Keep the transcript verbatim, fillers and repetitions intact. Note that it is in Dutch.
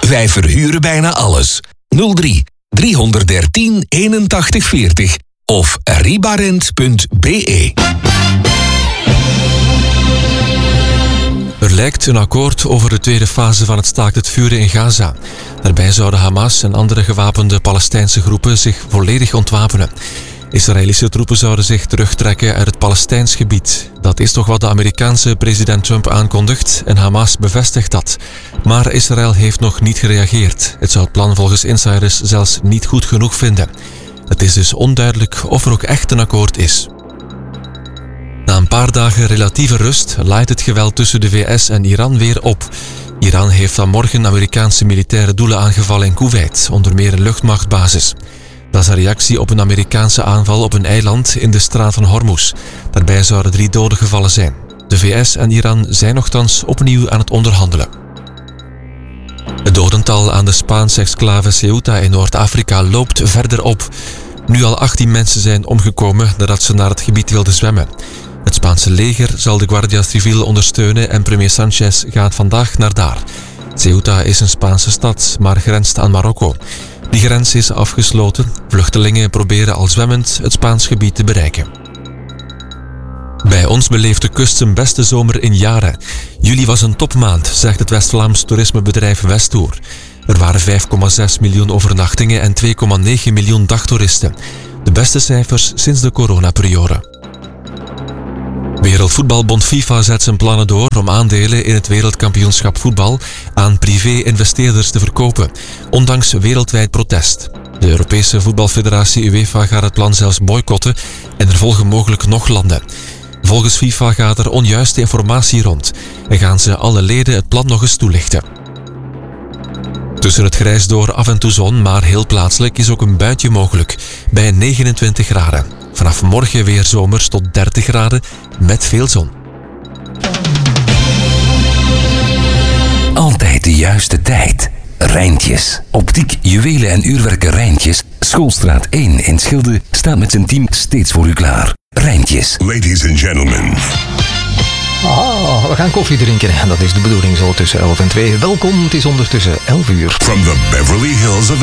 Wij verhuren bijna alles. nul drie driehonderddertien eenentachtig veertig of ribarent punt be. Er lijkt een akkoord over de tweede fase van het staakt het vuren in Gaza. Daarbij zouden Hamas en andere gewapende Palestijnse groepen zich volledig ontwapenen. Israëlische troepen zouden zich terugtrekken uit het Palestijns gebied. Dat is toch wat de Amerikaanse president Trump aankondigt en Hamas bevestigt dat. Maar Israël heeft nog niet gereageerd. Het zou het plan volgens insiders zelfs niet goed genoeg vinden. Het is dus onduidelijk of er ook echt een akkoord is. Na een paar dagen relatieve rust laait het geweld tussen de V S en Iran weer op. Iran heeft vanmorgen Amerikaanse militaire doelen aangevallen in Kuwait, onder meer een luchtmachtbasis. Dat is een reactie op een Amerikaanse aanval op een eiland in de straat van Hormuz. Daarbij zouden drie doden gevallen zijn. De V S en Iran zijn nochtans opnieuw aan het onderhandelen. Het dodental aan de Spaanse exclave Ceuta in Noord-Afrika loopt verder op. Nu al achttien mensen zijn omgekomen nadat ze naar het gebied wilden zwemmen. Het Spaanse leger zal de Guardia Civil ondersteunen en premier Sanchez gaat vandaag naar daar. Ceuta is een Spaanse stad, maar grenst aan Marokko. Die grens is afgesloten. Vluchtelingen proberen al zwemmend het Spaans gebied te bereiken. Bij ons beleeft de kust zijn beste zomer in jaren. Juli was een topmaand, zegt het West-Vlaams toerismebedrijf Westtour. Er waren vijf komma zes miljoen overnachtingen en twee komma negen miljoen dagtoeristen. De beste cijfers sinds de coronaperiode. Wereldvoetbalbond FIFA zet zijn plannen door om aandelen in het wereldkampioenschap voetbal aan privé-investeerders te verkopen, ondanks wereldwijd protest. De Europese voetbalfederatie UEFA gaat het plan zelfs boycotten en er volgen mogelijk nog landen. Volgens FIFA gaat er onjuiste informatie rond en gaan ze alle leden het plan nog eens toelichten. Tussen het grijs door af en toe zon, maar heel plaatselijk is ook een buitje mogelijk, bij negenentwintig graden. Vanaf morgen weer zomers tot dertig graden met veel zon. Altijd de juiste tijd. Rijntjes. Optiek, juwelen en uurwerken Rijntjes. Schoolstraat één in Schilde staat met zijn team steeds voor u klaar. Rijntjes. Ladies and gentlemen. Ah, we gaan koffie drinken. En dat is de bedoeling zo tussen elf en twee. Welkom, het is ondertussen elf uur. From the Beverly Hills of